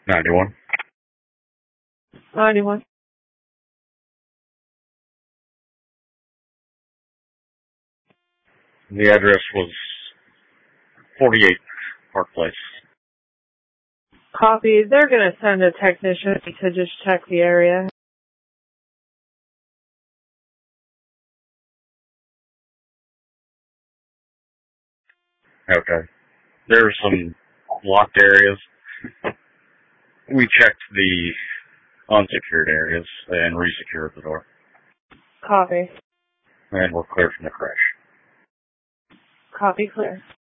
91. 91. The address was 48 Park Place. Copy. They're going to send a technician to just check the area. Okay. There are some locked areas. We checked the unsecured areas and resecured the door. Copy. And we're clear from the crash. Copy, clear.